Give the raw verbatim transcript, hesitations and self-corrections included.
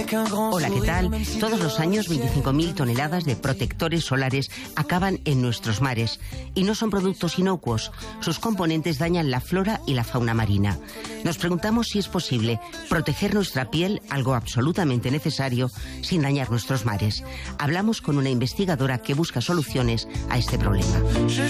Hola, ¿qué tal? Todos los años veinticinco mil toneladas de protectores solares acaban en nuestros mares. Y no son productos inocuos. Sus componentes dañan la flora y la fauna marina. Nos preguntamos si es posible proteger nuestra piel, algo absolutamente necesario, sin dañar nuestros mares. Hablamos con una investigadora que busca soluciones a este problema.